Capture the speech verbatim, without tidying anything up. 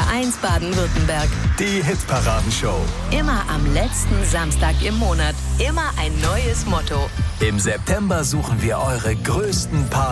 R eins Baden-Württemberg. Die Hitparadenshow. Immer am letzten Samstag im Monat. Immer ein neues Motto. Im September suchen wir eure größten Partys.